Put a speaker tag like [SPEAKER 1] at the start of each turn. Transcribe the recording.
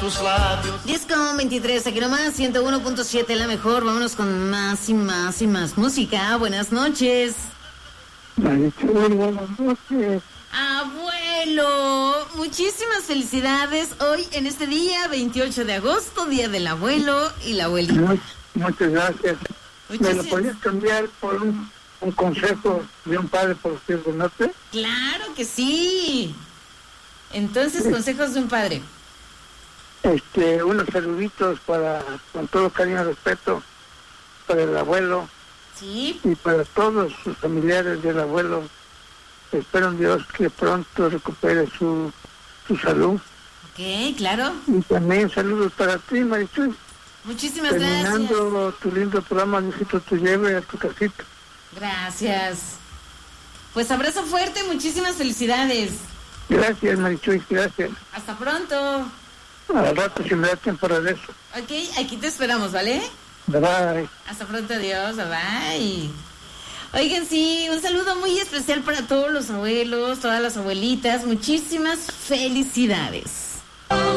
[SPEAKER 1] tus labios.
[SPEAKER 2] 10:23, aquí nomás, 101.7, la mejor. Vámonos con más y más y más música. Buenas noches.
[SPEAKER 3] Buenas noches.
[SPEAKER 2] Abuelo, muchísimas felicidades hoy en este día, 28 de agosto, Día del Abuelo y la Abuelita.
[SPEAKER 3] Muchas gracias. ¿Me lo podías cambiar por un consejo de un padre por usted, no sé?
[SPEAKER 2] Claro que sí. Entonces, consejos de un padre.
[SPEAKER 3] Unos saluditos con todo cariño y respeto para el abuelo.
[SPEAKER 2] Sí.
[SPEAKER 3] Y para todos sus familiares del abuelo. Espero en Dios que pronto recupere su salud.
[SPEAKER 2] Ok, claro.
[SPEAKER 3] Y también saludos para ti, Marichuy.
[SPEAKER 2] Muchísimas
[SPEAKER 3] Terminando
[SPEAKER 2] gracias.
[SPEAKER 3] tu lindo programa, Diosito te lleve a tu casita.
[SPEAKER 2] Gracias. Pues abrazo fuerte, muchísimas felicidades.
[SPEAKER 3] Gracias, Marichuy, gracias.
[SPEAKER 2] Hasta pronto.
[SPEAKER 3] Al rato si me da tiempo de eso.
[SPEAKER 2] Ok, aquí te esperamos, ¿vale?
[SPEAKER 3] Bye.
[SPEAKER 2] Hasta pronto, adiós, bye. Oigan, sí, un saludo muy especial para todos los abuelos, todas las abuelitas. Muchísimas felicidades.